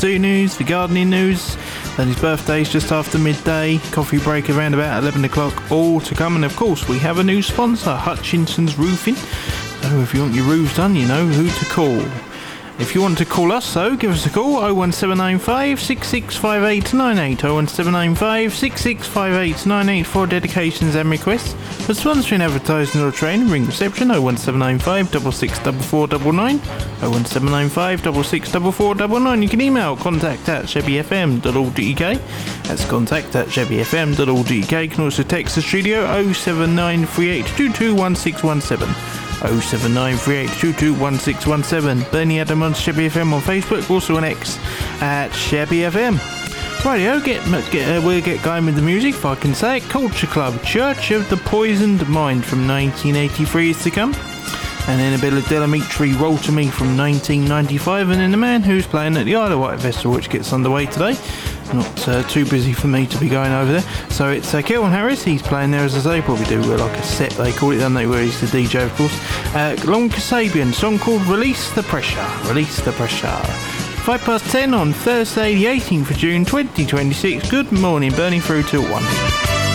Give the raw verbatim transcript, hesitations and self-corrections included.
Zoo news, the gardening news, then his birthday's just after midday, coffee break around about eleven o'clock, all to come. And of course we have a new sponsor, Hutchinson's Roofing. So if you want your roofs done, you know who to call. If you want to call us, though, give us a call, oh one seven nine five, six six five eight nine eight, oh one seven nine five, six six five eight nine eight for dedications and requests. For sponsoring, advertising or training, ring reception oh one seven nine five, six six four four nine nine, oh one seven nine five, six six four four nine nine. You can email contact at chevy f m dot org dot u k. That's contact at chevy f m dot org dot u k. You can also text the studio oh seven nine three eight two two one six one seven. oh seven nine three eight two two one six one seven. Bernie Adam on Chevy F M on Facebook, also on X at Chevy F M. Rightio, get, get, uh, we'll get going with the music, if I can say it. Culture Club, Church of the Poisoned Mind from nineteen eighty-three is to come. And then a bit of Delamitri, Roll to Me from nineteen ninety-five. And then the man who's playing at the Isle of Wight Festival, which gets underway today. Not uh, too busy for me to be going over there. So it's uh, Kelvin Harris, he's playing there as I say, probably do uh, like a set they call it, don't they, where he's the D J of course. Uh, Long Kasabian, song called Release the Pressure, Release the Pressure. Five past ten on Thursday the eighteenth of June twenty twenty-six. Good morning, Bernie through till one.